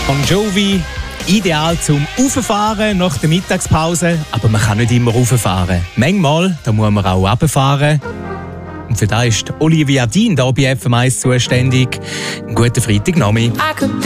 Bon Jovi, ideal zum Rauffahren nach der Mittagspause, aber man kann nicht immer rauffahren. Manchmal da muss man auch runterfahren. Und für das ist Olivia Dean hier bei FM1 zuständig. Einen guten Freitagnachmittag.